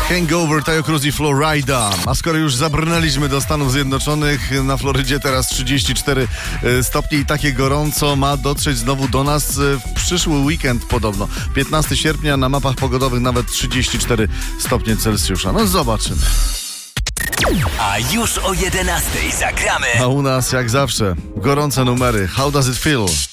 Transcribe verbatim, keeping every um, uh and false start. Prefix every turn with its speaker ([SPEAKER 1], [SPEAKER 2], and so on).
[SPEAKER 1] Hangover, Taio Cruz i Florida. A skoro już zabrnęliśmy do Stanów Zjednoczonych, na Florydzie teraz trzydzieści cztery stopnie i takie gorąco ma dotrzeć znowu do nas w przyszły weekend podobno. piętnastego sierpnia na mapach pogodowych nawet trzydzieści cztery stopnie Celsjusza. No zobaczymy.
[SPEAKER 2] A już o jedenastej zagramy.
[SPEAKER 1] A u nas jak zawsze gorące numery. How does it feel?